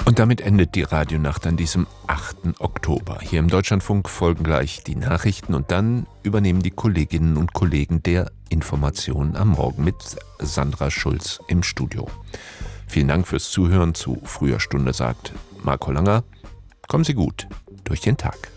Und damit endet die Radionacht an diesem 8. Oktober. Hier im Deutschlandfunk folgen gleich die Nachrichten und dann übernehmen die Kolleginnen und Kollegen der Informationen am Morgen mit Sandra Schulz im Studio. Vielen Dank fürs Zuhören zu Früher Stunde, sagt Marco Langer. Kommen Sie gut durch den Tag.